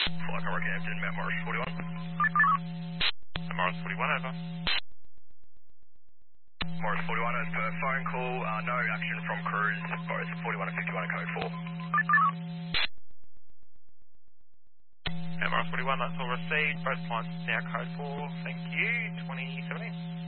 Flight Rockhampton, Mount Morris 41. Morris 41, over. Morris 41 as per phone call, no action from crews, both 41 and 51 code 4. Morris 41, that's all received. Both clients now code 4. Thank you. 2017.